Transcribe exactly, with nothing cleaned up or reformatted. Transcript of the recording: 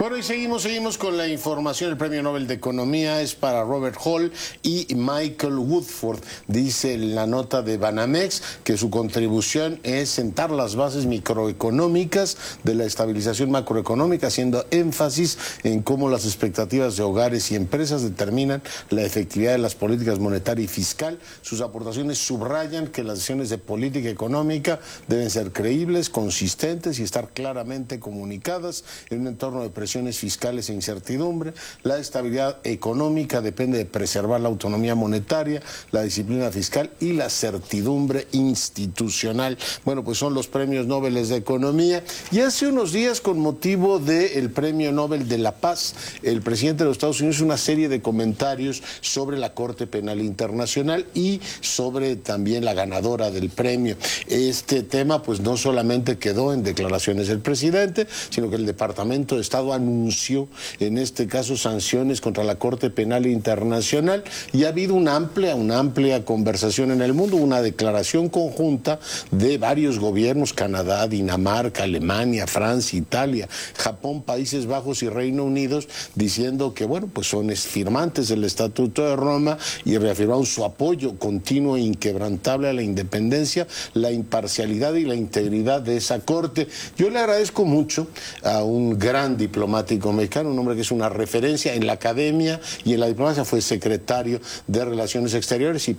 Bueno, y seguimos, seguimos con la información. El Premio Nobel de Economía es para Robert Hall y Michael Woodford. Dice en la nota de Banamex que su contribución es sentar las bases microeconómicas de la estabilización macroeconómica, haciendo énfasis en cómo las expectativas de hogares y empresas determinan la efectividad de las políticas monetaria y fiscal. Sus aportaciones subrayan que las decisiones de política económica deben ser creíbles, consistentes y estar claramente comunicadas en un entorno de presiones fiscales e incertidumbre. La estabilidad económica depende de preservar la autonomía monetaria, la disciplina fiscal y la certidumbre institucional. Bueno, pues son los premios Nobel de Economía. Y hace unos días, con motivo del Premio Nobel de la Paz, el presidente de los Estados Unidos hizo una serie de comentarios sobre la Corte Penal Internacional y sobre también la ganadora del premio. Este tema pues no solamente quedó en declaraciones del presidente, sino que el Departamento de Estado anunció en este caso sanciones contra la Corte Penal Internacional y ha habido una amplia, una amplia conversación en el mundo, una declaración conjunta de varios gobiernos, Canadá, Dinamarca, Alemania, Francia, Italia, Japón, Países Bajos y Reino Unido, diciendo que bueno, pues son firmantes del Estatuto de Roma y reafirmaron su apoyo continuo e inquebrantable a la independencia, la imparcialidad y la integridad de esa Corte. Yo le agradezco mucho a un gran diplomático mexicano, un hombre que es una referencia en la academia y en la diplomacia, fue secretario de Relaciones Exteriores y